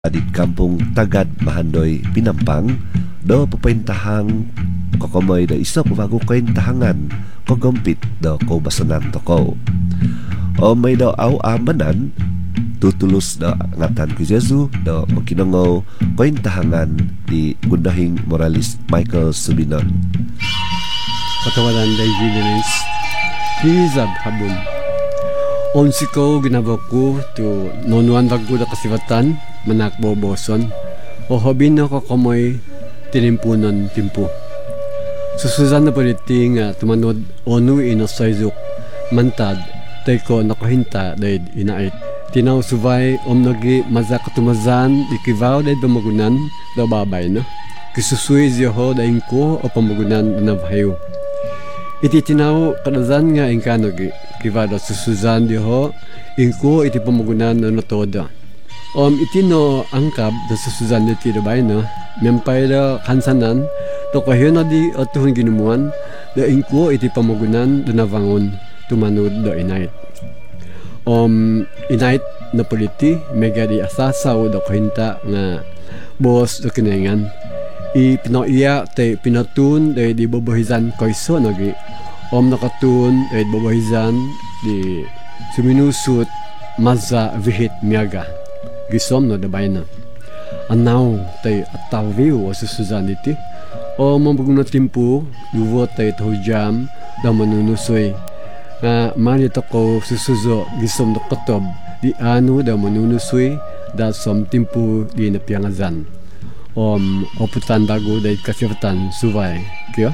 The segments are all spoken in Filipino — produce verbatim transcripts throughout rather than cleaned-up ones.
Adit kampung Tagad Mahandoy Pinampang do pupintahang kokomoy da isa pabago kwentahangan kogompit do ko basanan toko o may do aw amanan tutulus do ngatan ko Jesu do makinangaw kwentahangan di gundahing moralis Michael Subinon Katawanan day Gidenis Hizab Habun Onsi ko ginabok ko to nonuan bago da kasivatan manakbo boson o hobin na kakomoy tinimpunan timpo susuzan na paliti nga tumanod onu inosayzuk mantad tay ko nakahinta dahil inait tinaw suvay om nagi mazak tumazan ikivaw dahil bamagunan daw babay no kisusuy ziyo dahil ko o pamagunan na bahayo iti tinaw kadazan nga ingkanogi kivaw da susuzan diyo inko iti pamagunan na notoda Om itino angkab da susuzan di tiro bay no mempay da kansanan to kahyo na di atuhon ginumuan da ingko iti pamagunan da navangon tumanod da inait om inait na politi mega di asasaw da kahinta nga boss da kinengan i pinaiya te pinatun da di bobohizan kayso nagi om nakatun da bobohizan di suminusut maza vihit miaga gisom no dabay na anaw tay atawiw o susuzan iti o mambagong na timpo luwo tay tahujam da manunusoy nga manito ko susuzo gisom na katob di ano da manunusoy da som timpo di napiangazan om oputan bago day kasirtan suvay kyo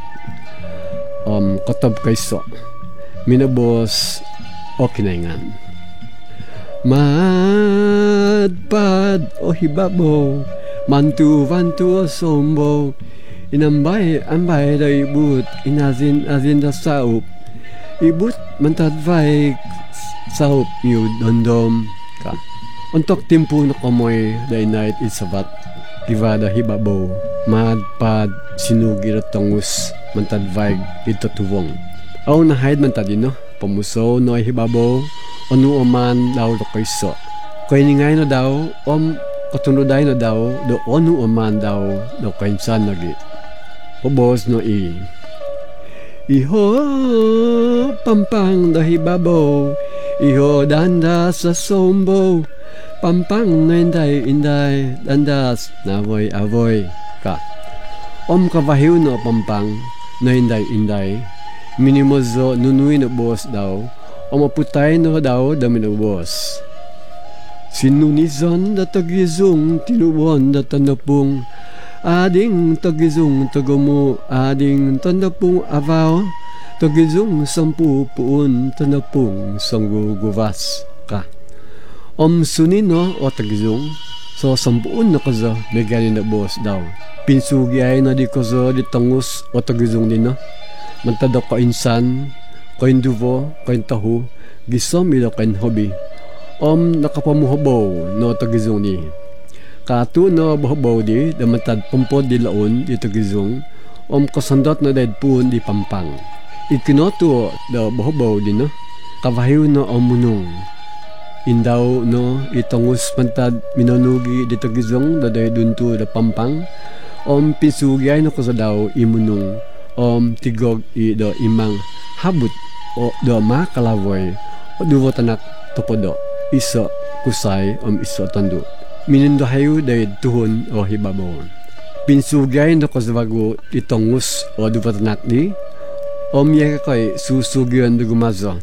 om katob kayso minabos o kinaingan Madpad o hibabo mantu-vantu o sombo inambay ambay da ibut inazin azin da saup ibut mantadvay saup yu dondom ka untuk timpu na komoy da inait isabat ivada hibabo madpad sinugi ratongus mantadvay ito tuwong aw na hide mantadino pamuso no hibabo Onu oman daw do kayso. Kaya ningay na daw, om katunuday na daw, do onu oman daw do kainsan nagi. Pobos no i. Iho pampang dahibabo, iho danda sa sombo, pampang na inday inday, dandas na avoy avoy ka. Om kabahiw no pampang na inday inday, minimozo nunuy na boss daw, o maputay no daw dami na ubos. Sinunizan da tagizong tinubuan da tanapong ading tagizong tagamo ading tanapong avaw tagizong sampu puun tanapong sangguguvas ka. Om sunino o tagizong so sampuun na kaza megani na boss daw. Pinsugi ay na di kaza di tangus o tagizong nino. Mantada ka insan kain duvo, kain tahu, gisom ilo kain hobi. Om nakapamuhabaw no tagizong ni. Kato no bahabaw di, damatad pampod di laon di tagizong, om kasandot na dahil pun di pampang. Ikinoto da bahabaw di no, kavahiw no om munong. Indaw no, itangus pantad minanugi di tagizong da dahil dunto da pampang, om pisugay no kasadaw imunong, om tigog i do imang habut o do makalavoy o duwo tanak topodo iso kusay om iso tando minindo hayo dahil tuhon o hibabaw pinsugay no kasbago itongus o duwo tanak di om yaka kay susugyan do gumazo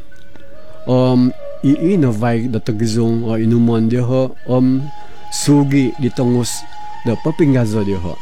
om iinovay do tagizong o inumon diho om sugi ditongus do papingazo diho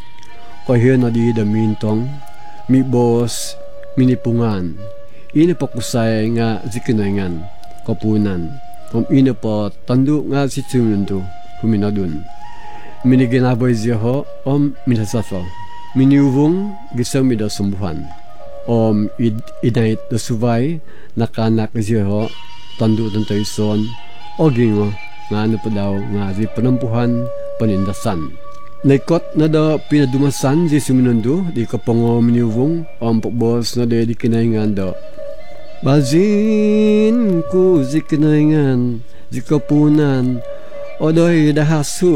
kaya na di da mintong mi boss minipungan ina po kusay nga zikinayngan kapunan om ina po tando nga si tsunundo huminadun miniginaboy ziho om minasaso miniuvong gisaw mi da sumbuhan om id inait da suvay nakanak ziho tando dan tayson o gingo nga ano po daw nga zi panampuhan panindasan Naikot na da pinadumasan si suminundo di kapango miniuvong om pokbos na da di kinaingan da Bazin ko zi kinaingan zi kapunan odoy dahasu